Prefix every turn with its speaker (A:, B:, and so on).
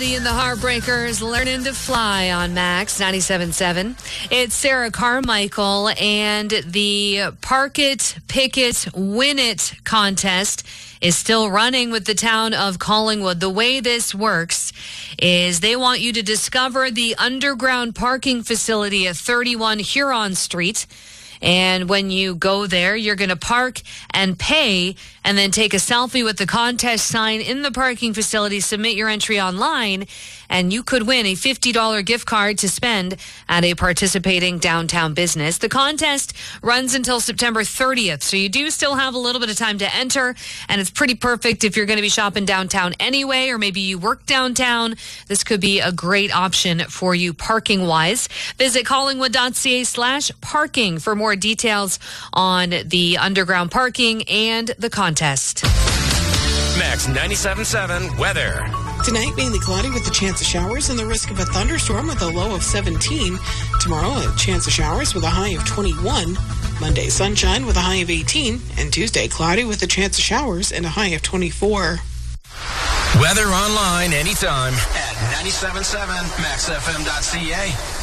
A: And the Heartbreakers learning to fly on Max 97.7. It's Sarah Carmichael, and the Park It, Pick It, Win It contest is still running with the town of Collingwood. The way this works is they want you to discover the underground parking facility at 31 Huron Street. And when you go there, you're going to park and pay and then take a selfie with the contest sign in the parking facility, submit your entry online, and you could win a $50 gift card to spend at a participating downtown business. The contest runs until September 30th, so you do still have a little bit of time to enter, and it's pretty perfect if you're going to be shopping downtown anyway, or maybe you work downtown. This could be a great option for you parking-wise. Visit collingwood.ca/parking for more details on the underground parking and the contest.
B: Max 97.7 weather.
C: Tonight, mainly cloudy with a chance of showers and the risk of a thunderstorm with a low of 17. Tomorrow, a chance of showers with a high of 21. Monday, sunshine with a high of 18. And Tuesday, cloudy with a chance of showers and a high of 24.
B: Weather online anytime at 97.7maxfm.ca.